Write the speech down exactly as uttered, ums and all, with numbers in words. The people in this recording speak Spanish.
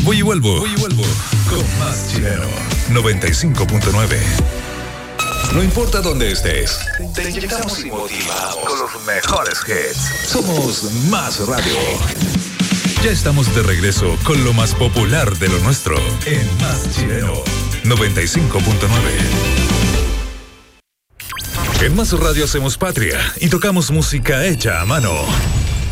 Voy y vuelvo. Voy y vuelvo. Con más chileno. noventa y cinco punto nueve. No importa dónde estés, te inyectamos y motivamos con los mejores hits. Somos Más Radio. Ya estamos de regreso con lo más popular de lo nuestro en Más Chileno noventa y cinco punto nueve. En Más Radio hacemos patria y tocamos música hecha a mano.